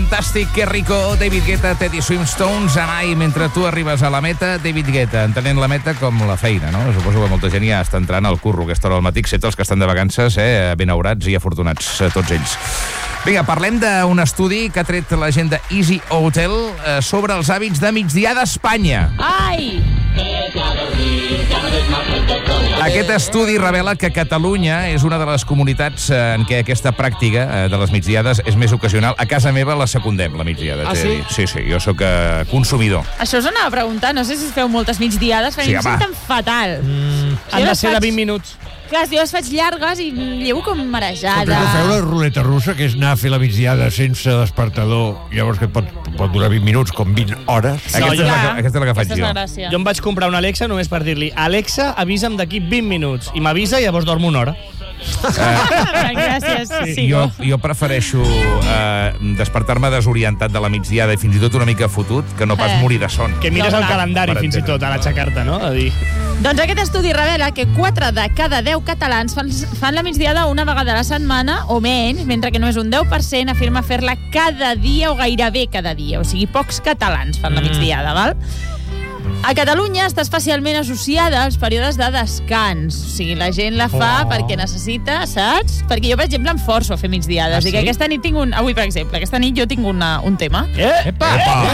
fantàstic, que rico, David Guetta, Teddy Swimstones, Anai, mentre tu arribes a la meta, David Guetta, entenent la meta com la feina, no? Suposo que molta gent ja està entrant al curro a aquesta hora al matí, excepte els que estan de vacances, benaurats i afortunats, tots ells. Vinga, parlem d'un estudi que ha tret la gent de Easy Hotel sobre els hàbits de migdiada a Espanya. Ai! Aquest estudi revela que Catalunya és una de les comunitats en què aquesta pràctica de les migdiades és més ocasional. A casa meva la secundem, la migdiada. Ah, sí? Sí, jo sóc consumidor. Això us anava a preguntar, no sé si feu moltes migdiades, perquè Sí, em senten fatal. Han de ser de 20 minuts. Clar, jo les faig llargues i llevo com marejada. Sempre que feu la ruleta russa, que és anar a fer la migdiada sense despertador, llavors que pot durar 20 minuts, com 20 hores. Aquesta és la que faig Aquesta és jo. la gràcia. Jo em vaig comprar una Alexa només per dir-li Alexa, avisa'm d'aquí 20 minuts. I m'avisa i llavors dormo una hora. Gràcies, sí. Jo prefereixo despertar-me desorientat de la migdiada i fins i tot una mica fotut que no pas morir de son. Que mires el calendari Per fins i entendre. tot a l'aixecar-te, no? A dir... Doncs aquest estudi revela que 4 de cada 10 catalans fan la migdiada una vegada a la setmana o menys, mentre que només un 10% afirma fer-la cada dia o gairebé cada dia. O sigui, pocs catalans fan la migdiada, val? A Catalunya està especialment associada als períodes de descans. O sigui, la gent la fa perquè necessita, saps? Perquè jo, per exemple, em forço a fer migdiades. I que aquesta nit tinc avui, per exemple, aquesta nit jo tinc un tema. Epa!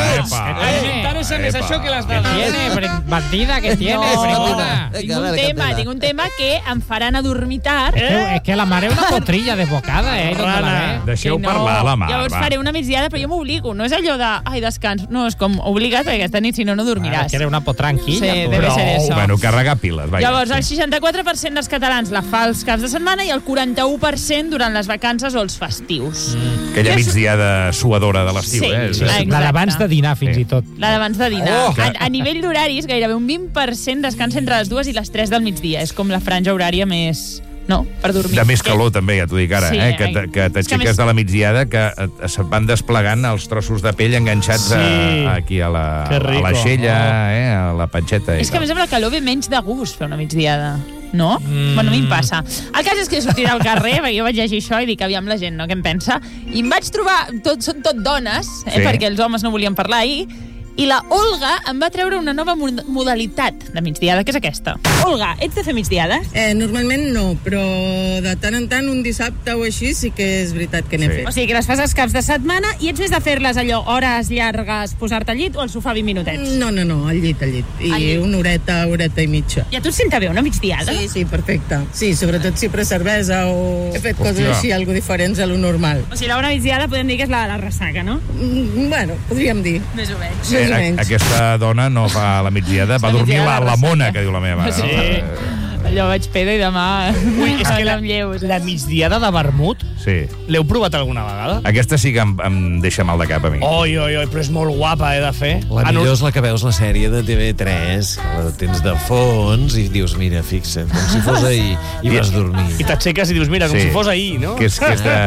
Interessa més això que les dades. Bandida que tienes, brigona. Tinc un tema que em faran adormir tard. Es que la mar es una potrilla desbocada, ¿eh? ¿Dónde la ves? Deixeu parlar la Mar, Llavors faré una migdiada, però jo m'obligo. No és allò de, ai, descans. No, és com obligat, perquè aquesta nit, si no, no dormiràs. Que eres una potranquilla. Sí, debe ser eso. Bueno, carregar piles, vaja. Llavors, el 64% dels catalans la fa els caps de setmana i el 41% durant les vacances o els festius. Aquella migdiada suadora de l'estiu, Sí, eh? exacte. La d'abans de dinar, fins i tot. La d'abans de dinar. Oh! A nivell d'horaris, gairebé un 20% descansa entre les 2 i les 3 del migdia. És com la franja horària més... No, per dormir. De més calor, també, ja t'ho dic ara, Sí, que és que t'aixeques més- de la migdiada, que se't van desplegant els trossos de pell enganxats Sí. aquí a Que rico. l'aixella, a la panxeta. És que, a més, amb la calor ve menys de gust fer una migdiada. No? Bueno, a mi em passa. El cas és que he sortit al carrer, perquè jo vaig llegir això i dic, aviam la gent, no?, què em pensa. I em vaig trobar, són tot dones, Sí. perquè els homes no volien parlar ahir, i la Olga em va treure una nova modalitat de migdiada, que és aquesta. Olga, ets de fer migdiades? Normalment no, però de tant en tant, un dissabte o així, sí que és veritat que n'he Sí. fet. O sigui, que les fas els caps de setmana i ets més de fer-les allò, hores llargues, posar-te al llit o al sofà 20 minutets? No, al llit. I Al llit. una horeta i mitja. I a tu et senta bé una migdiada? Sí, perfecte. Sí, sobretot si pres cervesa o he fet coses Hòstia. així, algo diferents a lo normal. O sigui, la bona migdiada podem dir que és la de la ressaca, no? Bueno, podríem dir. Més o menys. Més o menys. Aquesta dona no fa la migdiada, va La dormir migdiada de la mona, ressaca. que diu la meva. Sí. Allò vaig pedo i demà... Ui, és que amb lleus. la migdiada de vermut, Sí. l'heu provat alguna vegada? Aquesta sí que em deixa mal de cap a mi. Oi, però és molt guapa, de fer. La millor és la que veus la sèrie de TV3, que la tens de fons i dius, mira, fixa't, com si fos ahir i vas dormir. I t'aixeques i dius, mira, com Sí. si fos ahir, no? Que és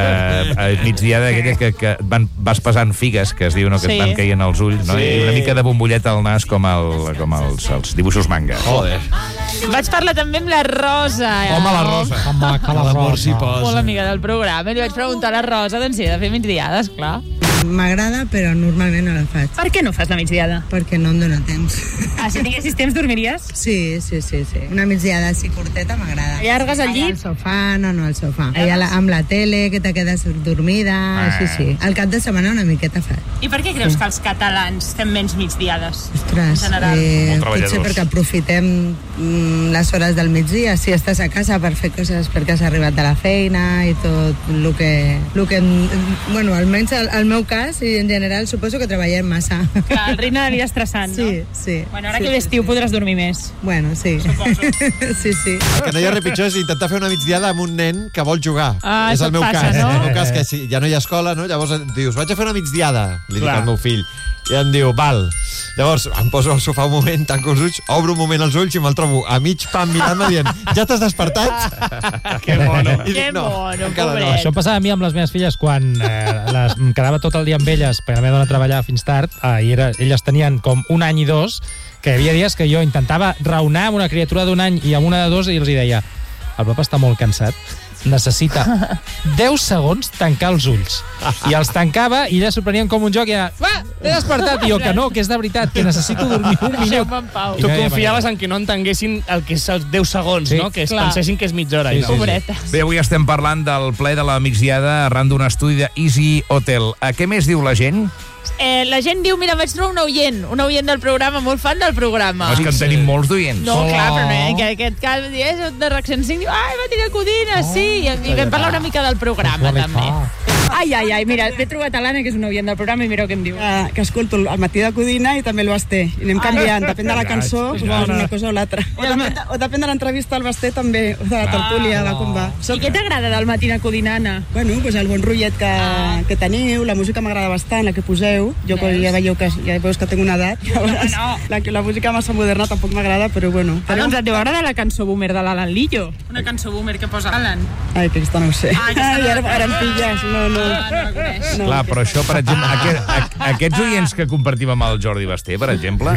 de migdiada aquella que vas pesant figues, que es diu, no, que Sí. et van caient als ulls, no? Sí. I una mica de bombolleta al nas com els dibuixos manga. Joder. Vaig parlar també amb la Rosa. Home, la Rosa. Home, que L'amor s'hi Molt posa. amiga del programa. I li vaig preguntar a la Rosa doncs, si he de fer migdiades, clar. M'agrada, però normalment no la faig, Per què no fas la migdiada? perquè no em dóna temps. Ah, si tinguessis temps dormiries? Sí. Una migdiada així curteta m'agrada. Allargues al llit? Al sofà, no al sofà. Allà amb la tele, que te quedes dormida, així sí. Al cap de setmana una miqueta faig. I per què creus que els catalans fem menys migdiades? Ostres, En general. Molt potser treballadors. perquè aprofitem les hores del migdia, si estàs a casa per fer coses perquè has arribat de la feina i tot el que bueno, almenys el meu cas i en general suposo que treballem massa. Clar, el ritme de vida estressant, no? Sí. Bueno, ara que ve estiu podràs dormir més. Bueno, sí. Sí. El que no hi ha res pitjor és intentar fer una migdiada amb un nen que vol jugar. Ah, és això el meu et passa, cas. no? El meu cas, que si ja no hi ha escola, no? Llavors dius, vaig a fer una migdiada, li dic Clar. al meu fill. I em diu, val. Llavors em poso al sofà un moment, tanco els ulls, obro un moment els ulls i me'l trobo a mig pam mirant-me dient, ja t'has despertat? Que mono. I dic, Que mono, encara no. pobret. Això passava a mi amb les meves filles quan em quedava tot el dia amb elles perquè la meva dona treballava fins tard i elles tenien com 1 any i 2, que hi havia dies que jo intentava raonar amb una criatura d'1 any i amb una de 2 i els hi deia, el papa està molt cansat. necessita 10 segons tancar els ulls. I els tancava i ja s'ho prenien com un joc i era, va, t'he despertat. I jo, que no, que és de veritat, que necessito dormir un minut. Deixeu-me en pau. Tu confiaves en que no entenguessin el que és els 10 segons, Sí, no? Que es clar. pensessin que és mitja hora. Sí, i no. sí, sí. Pobretes. Bé, avui estem parlant del ple de la migdiada arran d'un estudi de Easy Hotel. A què més diu la gent? La gent diu, mira, vaig trobar un oient del programa, molt fan del programa. És que en tenim molts d'oients. No, clar, però no, que aquest cas és de RAC 105, diu, ai, va tirar codina, sí, i vam parlar una mica del programa, també. Ai, mira, t'he trobat a l'Anna, que és un oient del programa, i mira què em diu. Que escolto el matí de Codina i també el Basté. I anem canviant, depèn de la cançó, pues, una cosa o l'altra. O depèn de l'entrevista al Basté també, o de la tertúlia, de com va. I què t'agrada del matí de Codina, Anna? Bueno, pues el bon rotllet que teniu, la música m'agrada bastant, la que poseu. Jo ja veieu que ja veus que tinc una edat. Llavors, la música massa moderna tampoc m'agrada, però bueno. Doncs et deu agradar la cançó boomer de l'Alan Lillo. Una cançó boomer que posa Alan. Ai, que aquesta no ho sé. Ara em pilles, no la coneix. Clar, però això, per exemple, aquests oients que compartim amb el Jordi Basté, per exemple,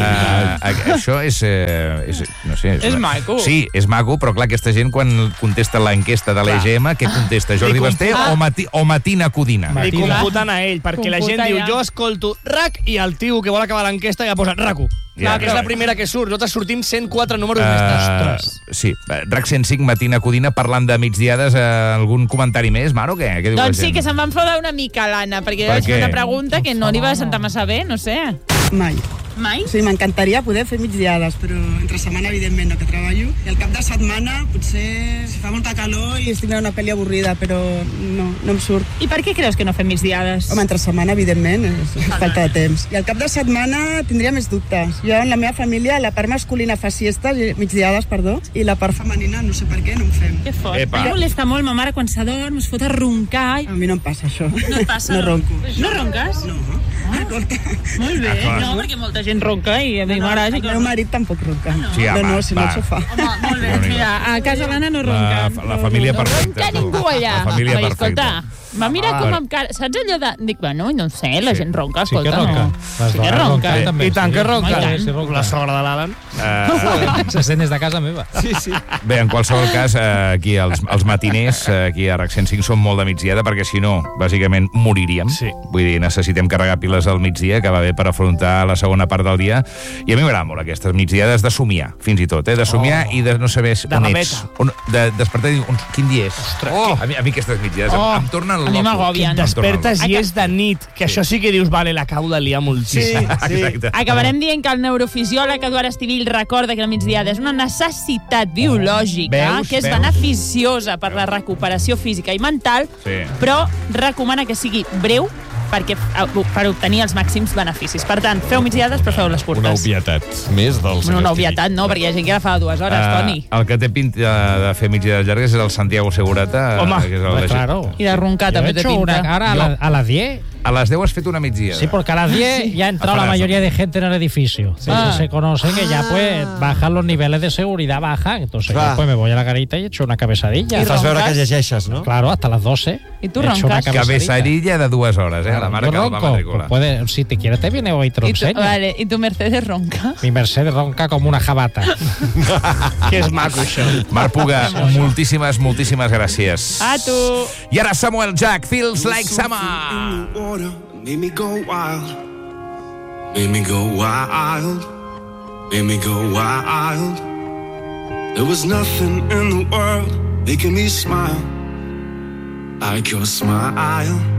això és no sé... És maco. Sí, és maco, però clar, aquesta gent quan contesta l'enquesta de l'EGM, què contesta? Jordi Basté o Matina Codina? Li computen a ell, perquè la gent Computa diu, ja. jo escolto RAC, i el tio que vol acabar l'enquesta ja posa RAC1. Ja, Que és la primera que surt. Nosaltres sortim 104 números més tard. Sí, RAC 105, Matina Codina, parlant de migdiades, algun comentari més, Mar, o què? Què diu la Doncs sí, gent? que se'n va enfadar una mica l'Anna, perquè jo Per vaig fer què? una pregunta que no li va sentar massa bé, no sé. Mai. Mai? Sí, m'encantaria poder fer migdiades, però entre setmana, evidentment, no, que treballo. I al cap de setmana, potser, si fa molta calor i estic veient una pel·li avorrida, però no em surt. I per què creus que no fem migdiades? Home, entre setmana, evidentment, és falta de temps. I al cap de setmana tindria més dubtes. Jo, en la meva família, la part masculina fa siestes, migdiades, perdó, i la part femenina, no sé per què, no en fem. Que fort. Epa. Em molesta molt ma mare quan s'adorm, es fot a roncar. A mi no em passa, això. No et passa? No ronco. No ronques? No. Escolta, Molt bé. No, perquè molta gent ronca i a mi m'agrada. el meu marit tampoc ronca. Sí, home, no, si no va. el sofà. Home, molt bé. Mira, a casa l'Anna no ronca. La família No perfecta. ronca ningú allà. La família Ai, perfecta. escolta, va mirar com amb cara... Saps allò de... Dic, bueno, no sé, la gent ronca, Sí que escolta. ronca. No. Les Sí que dones ronca. ronquen també. I tant que ronca. Sí, ronca. La sogra de l'Alan. Se sent des de casa meva. Bé, en qualsevol cas, aquí els matiners, aquí a RAC 105, són molt de migdiada, perquè si no, bàsicament, moriríem. Sí. Vull dir, necessitem carregar piles al migdia, que va bé per afrontar la segona part del dia. I a mi m'agrada molt aquestes migdiades de somiar, fins i tot, de somiar i de no saber De on la ets. De despertar i dir, quin dia és? A mi aquestes migdiades em tornen a mi loco. m'agobien. Em tornen Despertes loco. i és de nit, que això sí que dius, vale, l'acabo de liar moltíssim. Exacte. Acabarem dient que el neurofisiòleg Eduard Estivill recorda que la migdiada és una necessitat biològica Veus? que és Veus? beneficiosa per la recuperació física i mental, Sí. però recomana que sigui breu per obtenir els màxims beneficis. Per tant, feu migdiades, però feu les Una curtes. obvietat més del Bueno, una obvietat, no, perquè hi ha gent que la fa 2 hores, Toni. El que té pinta de fer migdiades llargues és el Santiago Segurata. Home, que és el Claro. I de roncar Yo he també té hecho una pinta. ahora a las 10. A les 10 has fet una migdiada. Sí, porque a las 10 ya ha entrado la Afarás. mayoría de gente en el edificio. Entonces se conoce que ya pues bajan los niveles de seguridad, bajan. Entonces Clar. yo, pues me voy a la garita y echo una cabezadilla. I Fas veure que ronques? llegeixes, no? Claro, hasta las 12. I tu Echo una ronques? cabezadilla. Cabezadilla de 2 hores, la marca Yo del ronco, matrícula. pues puede, si te quieres te viene hoy y te lo I tu, enseño. vale, i tu Mercedes ronca? Mi Mercedes ronca como una jabata. Que és maco, això. Marc Puga, moltíssimes gràcies. A tu! I ara Samuel Jack, Feels Like Summer. Water made me go wild. Made me go wild. Made me go wild. There was nothing in the world making me smile like your smile.